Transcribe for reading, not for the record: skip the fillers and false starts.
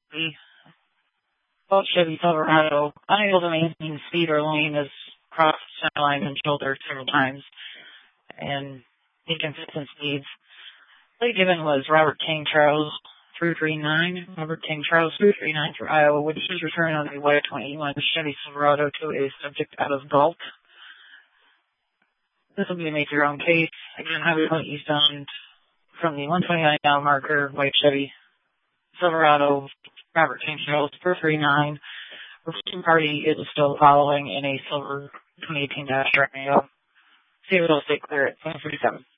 The Chevy Silverado, unable to maintain speed or lane, has crossed center line and shoulder several times, and inconsistent speeds. Play given was Robert King Charles 339. Robert King Charles 339 for Iowa, which is return on the white 21 Chevy Silverado to a subject out of Galt. This will be to make your own case. Again, Highway Point eastbound from the 129 mile marker, white Chevy Silverado, Robert King Charles 439. Replacement party is still following in a silver 2018 Dodge Durango. See if it'll stay clear at 747.